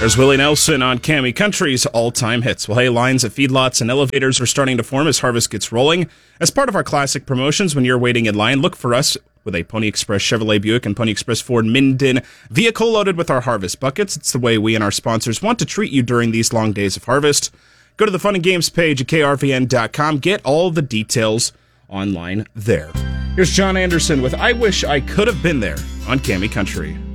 There's Willie Nelson on Cami Country's all-time hits. Well, hey, lines at feedlots and elevators are starting to form as harvest gets rolling. As part of our classic promotions, when you're waiting in line, look for us with a Pony Express Chevrolet Buick and Pony Express Ford Minden vehicle loaded with our harvest buckets. It's the way we and our sponsors want to treat you during these long days of harvest. Go to the Fun and Games page at krvn.com. Get all the details online there. Here's John Anderson with I Wish I Could Have Been There on Cami Country.